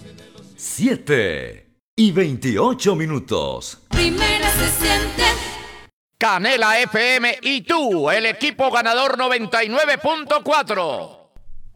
7:28. Primera se siente. Canela FM y tú, el equipo ganador 99.4.